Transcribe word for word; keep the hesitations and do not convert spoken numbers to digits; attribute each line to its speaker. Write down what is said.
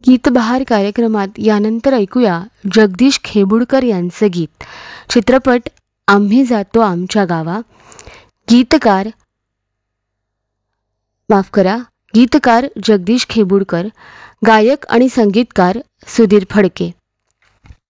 Speaker 1: गीतबहार कार्यक्रमात यानंतर ऐकूया जगदीश खेबुडकर यांचं गीत. चित्रपट आम्ही जातो आमच्या गावा. गीतकार माफ करा गीतकार जगदीश खेबुडकर, गायक आणि संगीतकार सुधीर फडके.